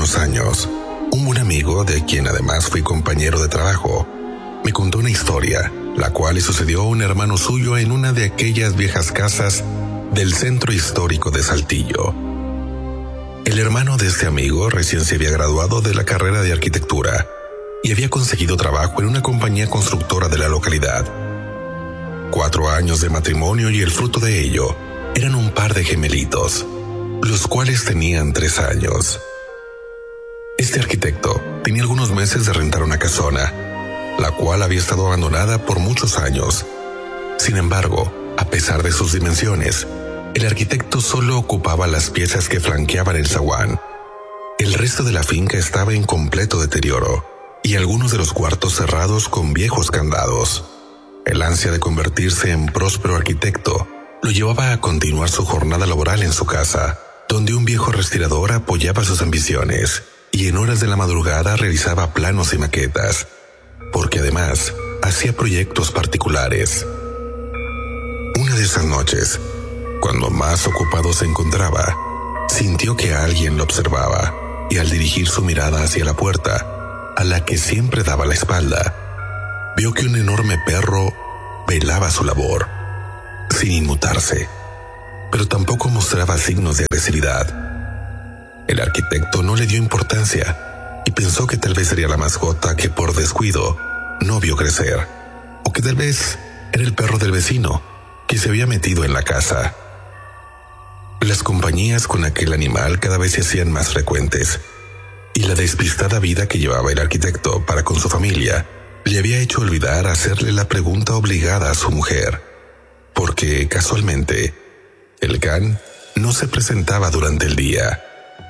algunos años, un buen amigo, de quien además fui compañero de trabajo, me contó una historia, la cual le sucedió a un hermano suyo en una de aquellas viejas casas del centro histórico de Saltillo. El hermano de este amigo recién se había graduado de la carrera de arquitectura y había conseguido trabajo en una compañía constructora de la localidad. 4 años de matrimonio y el fruto de ello eran un par de gemelitos, los cuales tenían 3 años. Este arquitecto tenía algunos meses de rentar una casona, la cual había estado abandonada por muchos años. Sin embargo, a pesar de sus dimensiones, el arquitecto solo ocupaba las piezas que flanqueaban el zaguán. El resto de la finca estaba en completo deterioro, y algunos de los cuartos cerrados con viejos candados. El ansia de convertirse en próspero arquitecto lo llevaba a continuar su jornada laboral en su casa, donde un viejo respirador apoyaba sus ambiciones, y en horas de la madrugada realizaba planos y maquetas, porque además hacía proyectos particulares. Una de esas noches, cuando más ocupado se encontraba, sintió que alguien lo observaba, y al dirigir su mirada hacia la puerta, a la que siempre daba la espalda, vio que un enorme perro velaba su labor, sin inmutarse, pero tampoco mostraba signos de agresividad. El arquitecto no le dio importancia y pensó que tal vez sería la mascota que por descuido no vio crecer, o que tal vez era el perro del vecino que se había metido en la casa. Las compañías con aquel animal cada vez se hacían más frecuentes, y la despistada vida que llevaba el arquitecto para con su familia le había hecho olvidar hacerle la pregunta obligada a su mujer, porque casualmente el can no se presentaba durante el día.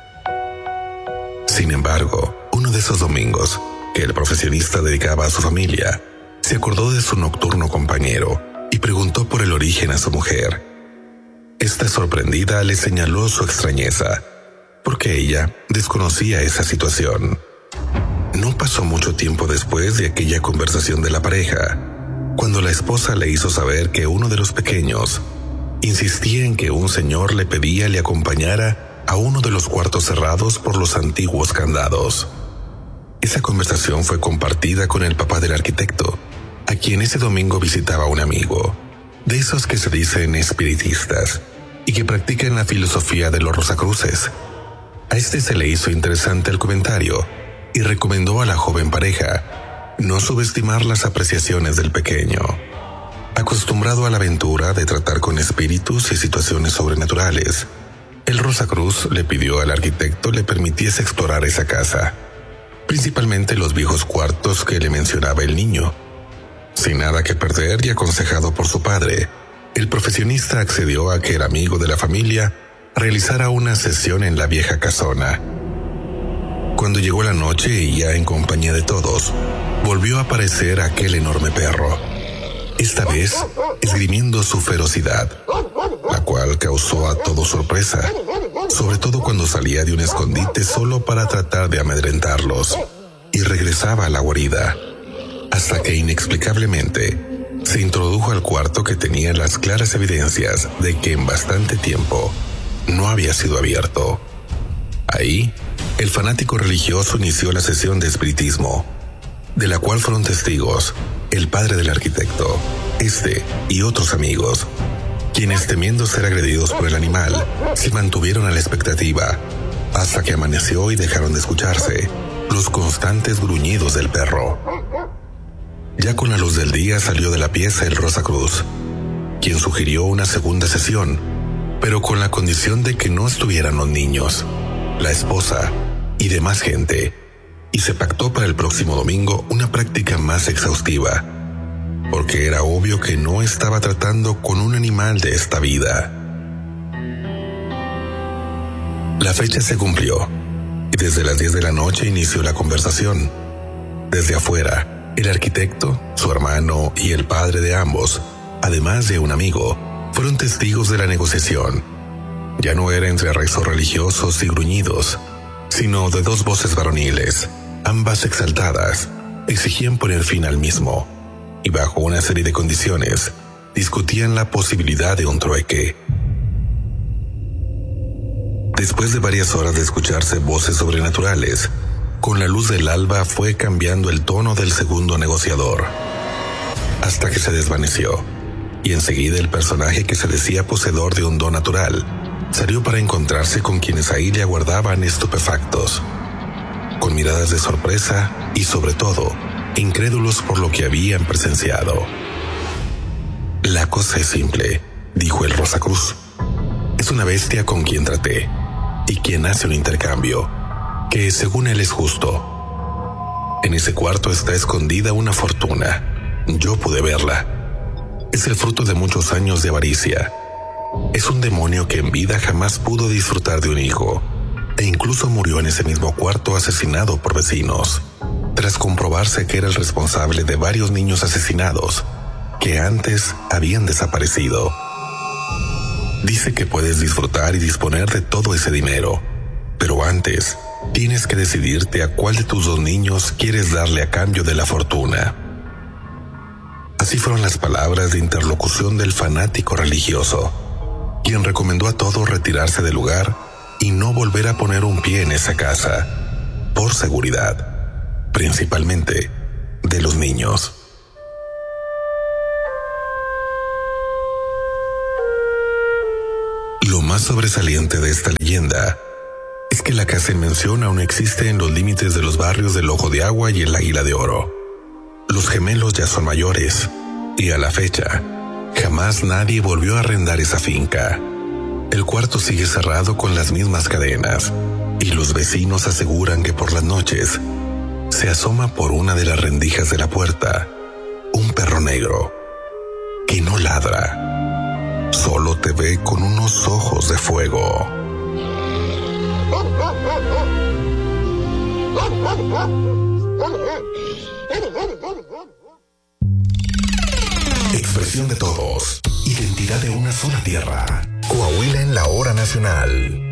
Sin embargo, uno de esos domingos que el profesionista dedicaba a su familia, se acordó de su nocturno compañero y preguntó por el origen a su mujer. Esta, sorprendida, le señaló su extrañeza, porque ella desconocía esa situación. No pasó mucho tiempo después de aquella conversación de la pareja, cuando la esposa le hizo saber que uno de los pequeños insistía en que un señor le pedía le acompañara a uno de los cuartos cerrados por los antiguos candados. Esa conversación fue compartida con el papá del arquitecto, a quien ese domingo visitaba un amigo, de esos que se dicen espiritistas y que practican la filosofía de los Rosacruces. A este se le hizo interesante el comentario y recomendó a la joven pareja no subestimar las apreciaciones del pequeño. Acostumbrado a la aventura de tratar con espíritus y situaciones sobrenaturales, el Rosacruz le pidió al arquitecto le permitiese explorar esa casa, principalmente los viejos cuartos que le mencionaba el niño. Sin nada que perder y aconsejado por su padre, el profesionista accedió a que el amigo de la familia realizara una sesión en la vieja casona. Cuando llegó la noche y ya en compañía de todos, volvió a aparecer aquel enorme perro, esta vez esgrimiendo su ferocidad, la cual causó a todos sorpresa, sobre todo cuando salía de un escondite solo para tratar de amedrentarlos, y regresaba a la guarida, hasta que inexplicablemente se introdujo al cuarto que tenía las claras evidencias de que en bastante tiempo no había sido abierto. Ahí, el fanático religioso inició la sesión de espiritismo, de la cual fueron testigos el padre del arquitecto, y otros amigos, quienes, temiendo ser agredidos por el animal, se mantuvieron a la expectativa, hasta que amaneció y dejaron de escucharse los constantes gruñidos del perro. Ya con la luz del día salió de la pieza el Rosacruz, quien sugirió una segunda sesión, pero con la condición de que no estuvieran los niños, la esposa y demás gente, y se pactó para el próximo domingo una práctica más exhaustiva, porque era obvio que no estaba tratando con un animal de esta vida. La fecha se cumplió, y desde las 10 de la noche inició la conversación. Desde afuera, el arquitecto, su hermano y el padre de ambos, además de un amigo, fueron testigos de la negociación. Ya no era entre rezos religiosos y gruñidos, sino de 2 voces varoniles, ambas exaltadas, exigían poner fin al mismo, y bajo una serie de condiciones, discutían la posibilidad de un trueque. Después de varias horas de escucharse voces sobrenaturales, con la luz del alba fue cambiando el tono del segundo negociador, hasta que se desvaneció, y enseguida el personaje que se decía poseedor de un don natural salió para encontrarse con quienes ahí le aguardaban estupefactos, con miradas de sorpresa y, sobre todo, incrédulos por lo que habían presenciado. «La cosa es simple», dijo el Rosacruz. «Es una bestia con quien traté, y quien hace un intercambio, que según él es justo. En ese cuarto está escondida una fortuna. Yo pude verla. Es el fruto de muchos años de avaricia. Es un demonio que en vida jamás pudo disfrutar de un hijo, e incluso murió en ese mismo cuarto asesinado por vecinos, tras comprobarse que era el responsable de varios niños asesinados que antes habían desaparecido. Dice que puedes disfrutar y disponer de todo ese dinero, pero antes tienes que decidirte a cuál de tus dos niños quieres darle a cambio de la fortuna». Así fueron las palabras de interlocución del fanático religioso, quien recomendó a todos retirarse del lugar y no volver a poner un pie en esa casa, por seguridad, principalmente de los niños. Lo más sobresaliente de esta leyenda es que la casa en mención aún existe en los límites de los barrios del Ojo de Agua y el Águila de Oro. Los gemelos ya son mayores, y a la fecha, jamás nadie volvió a arrendar esa finca. El cuarto sigue cerrado con las mismas cadenas, y los vecinos aseguran que por las noches se asoma por una de las rendijas de la puerta un perro negro que no ladra, solo te ve con unos ojos de fuego. Expresión de todos, identidad de una sola tierra. Coahuila en la hora nacional.